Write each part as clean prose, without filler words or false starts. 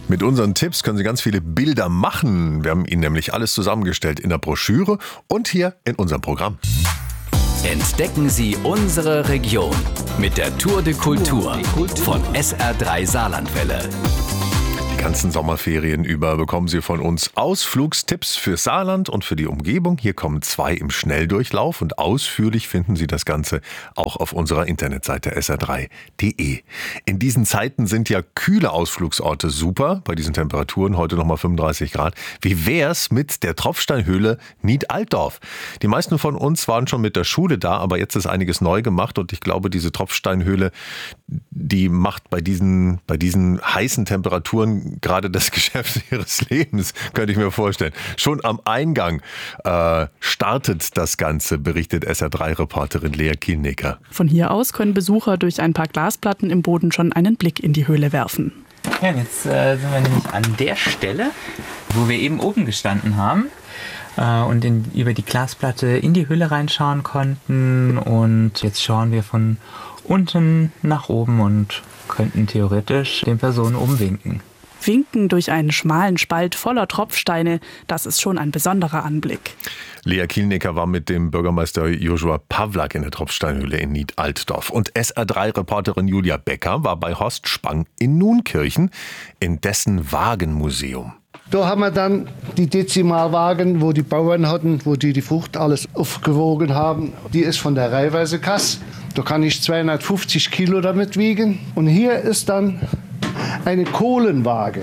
Mit unseren Tipps können Sie ganz viele Bilder machen. Wir haben Ihnen nämlich alles zusammengestellt in der Broschüre und hier in unserem Programm. Entdecken Sie unsere Region mit der Tour de Kultur von SR3 Saarlandwelle. Die ganzen Sommerferien über bekommen Sie von uns Ausflugstipps für Saarland und für die Umgebung. Hier kommen 2 im Schnelldurchlauf und ausführlich finden Sie das Ganze auch auf unserer Internetseite sr3.de. In diesen Zeiten sind ja kühle Ausflugsorte super, bei diesen Temperaturen, heute nochmal 35 Grad. Wie wär's mit der Tropfsteinhöhle Nied-Altdorf? Die meisten von uns waren schon mit der Schule da, aber jetzt ist einiges neu gemacht und ich glaube, diese Tropfsteinhöhle, die macht bei diesen heißen Temperaturen gerade das Geschäft ihres Lebens, könnte ich mir vorstellen. Schon am Eingang startet das Ganze, berichtet SR3-Reporterin Lea Kielnecker. Von hier aus können Besucher durch ein paar Glasplatten im Boden schon einen Blick in die Höhle werfen. Ja, jetzt sind wir nämlich an der Stelle, wo wir eben oben gestanden haben und über die Glasplatte in die Höhle reinschauen konnten. Und jetzt schauen wir von unten nach oben und könnten theoretisch den Personen oben winken. Winken durch einen schmalen Spalt voller Tropfsteine, das ist schon ein besonderer Anblick. Lea Kielnecker war mit dem Bürgermeister Joshua Pawlak in der Tropfsteinhöhle in Nied-Altdorf. Und SR3-Reporterin Julia Becker war bei Horst Spang in Nunkirchen in dessen Wagenmuseum. Da haben wir dann die Dezimalwagen, wo die Bauern hatten, wo die Frucht alles aufgewogen haben. Die ist von der Reihweise Kass. Da kann ich 250 Kilo damit wiegen. Und hier ist dann eine Kohlenwaage.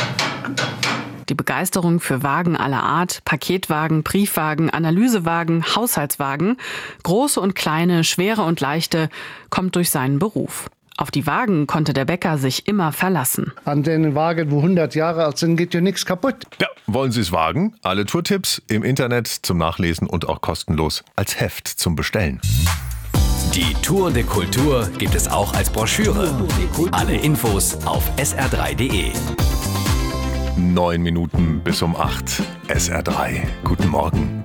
Die Begeisterung für Wagen aller Art, Paketwagen, Briefwagen, Analysewagen, Haushaltswagen, große und kleine, schwere und leichte, kommt durch seinen Beruf. Auf die Wagen konnte der Bäcker sich immer verlassen. An den Wagen, wo 100 Jahre alt sind, geht ja nichts kaputt. Ja, wollen Sie es wagen? Alle Tourtipps im Internet zum Nachlesen und auch kostenlos als Heft zum Bestellen. Die Tour de Kultur gibt es auch als Broschüre. Alle Infos auf sr3.de. 9 Minuten bis um 8. SR3. Guten Morgen.